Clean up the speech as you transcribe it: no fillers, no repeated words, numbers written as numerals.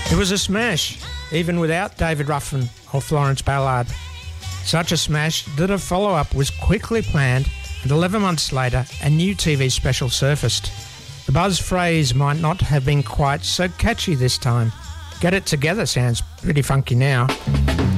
It was a smash, even without David Ruffin or Florence Ballard. Such a smash that a follow-up was quickly planned, and 11 months later, a new TV special surfaced. The buzz phrase might not have been quite so catchy this time. Get It Together sounds pretty funky now.